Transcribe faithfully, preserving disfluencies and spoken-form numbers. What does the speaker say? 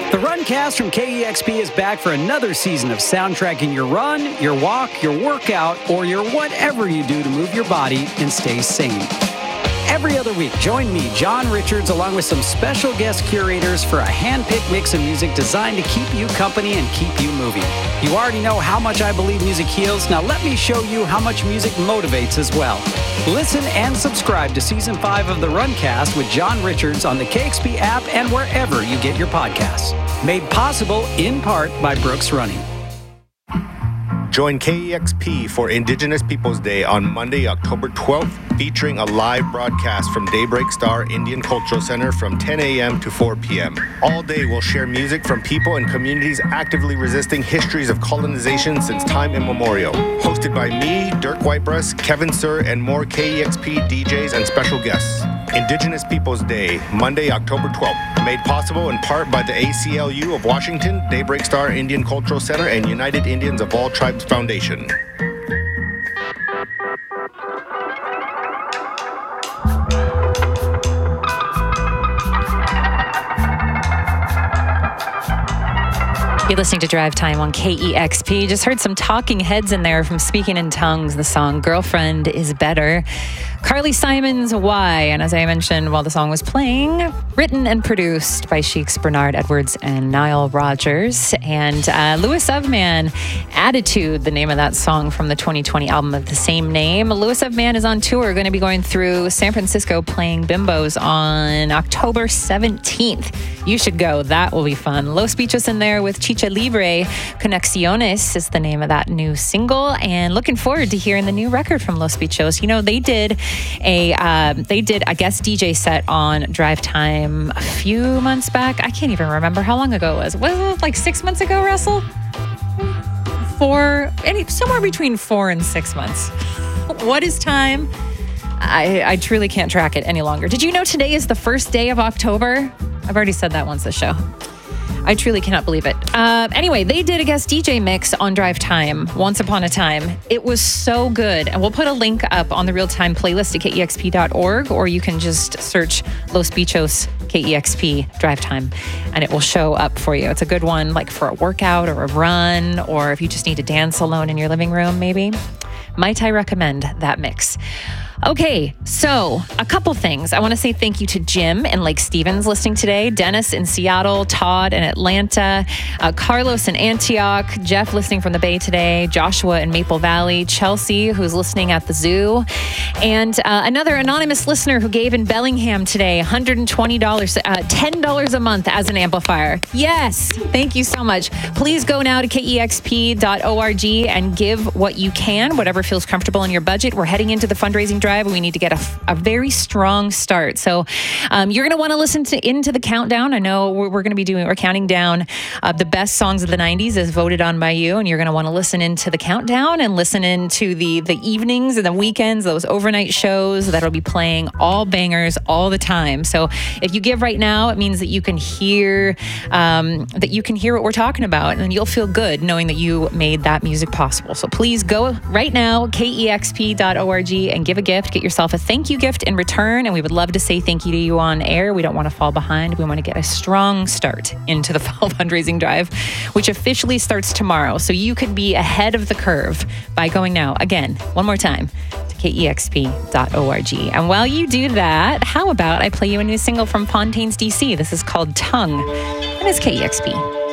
The Runcast from K E X P is back for another season of soundtracking your run, your walk, your workout, or your whatever you do to move your body and stay sane. Every other week, join me, John Richards, along with some special guest curators for a hand-picked mix of music designed to keep you company and keep you moving. You already know how much I believe music heals. Now let me show you how much music motivates as well. Listen and subscribe to Season five of The Runcast with John Richards on the K X P app and wherever you get your podcasts. Made possible in part by Brooks Running. Join K E X P for Indigenous Peoples Day on Monday, October twelfth, featuring a live broadcast from Daybreak Star Indian Cultural Center from ten a.m. to four p.m. All day we'll share music from people and communities actively resisting histories of colonization since time immemorial. Hosted by me, Dirk Whitebreast, Kevin Sir, and more K E X P D Js and special guests. Indigenous Peoples Day, Monday, October twelfth. Made possible in part by the A C L U of Washington, Daybreak Star Indian Cultural Center, and United Indians of All Tribes Foundation. You're listening to Drive Time on K E X P. Just heard some talking heads in there from Speaking in Tongues, the song Girlfriend is Better. Carly Simon's Why, and as I mentioned while the song was playing, written and produced by Sheiks Bernard Edwards and Nile Rodgers. And uh, Louis of Man, Attitude, the name of that song from the twenty twenty album of the same name. Louis of Man is on tour, going to be going through San Francisco playing Bimbos on October seventeenth. You should go. That will be fun. Los Bichos in there with Chicha Libre. Conexiones is the name of that new single, and looking forward to hearing the new record from Los Bichos. You know, they did a um, they did a guest D J set on Drive Time a few months back. I can't even remember how long ago it was. Was it like six months ago, Russell? Four, any somewhere between four and six months. What is time? I, I truly can't track it any longer. Did you know today is the first day of October? I've already said that once this show. I truly cannot believe it. Uh, anyway, they did a guest D J mix on Drive Time once upon a time. It was so good. And we'll put a link up on the Real Time playlist at K E X P dot org, or you can just search Los Bichos K E X P Drive Time, and it will show up for you. It's a good one, like for a workout or a run, or if you just need to dance alone in your living room, maybe. Might I recommend that mix? Okay, so a couple things. I want to say thank you to Jim in Lake Stevens listening today, Dennis in Seattle, Todd in Atlanta, uh, Carlos in Antioch, Jeff listening from the Bay today, Joshua in Maple Valley, Chelsea, who's listening at the zoo, and uh, another anonymous listener who gave in Bellingham today one hundred twenty dollars, uh, ten dollars a month as an amplifier. Yes, thank you so much. Please go now to K E X P dot org and give what you can, whatever feels comfortable in your budget. We're heading into the fundraising drive. We need to get a, a very strong start. So um, you're going to want to listen to into the countdown. I know we're, we're going to be doing, we're counting down uh, the best songs of the nineties as voted on by you. And you're going to want to listen into the countdown and listen into the, the evenings and the weekends, those overnight shows that'll be playing all bangers all the time. So if you give right now, it means that you can hear, um, that you can hear what we're talking about, and you'll feel good knowing that you made that music possible. So please go right now, K E X P dot org, and give a gift. Get yourself a thank you gift in return, and we would love to say thank you to you on air. We don't want to fall behind. We want to get a strong start into the fall fundraising drive, which officially starts tomorrow. So you could be ahead of the curve by going now. Again, one more time, to K E X P dot org. And while you do that, how about I play you a new single from Fontaines, D C? This is called Tongue, and it's K E X P.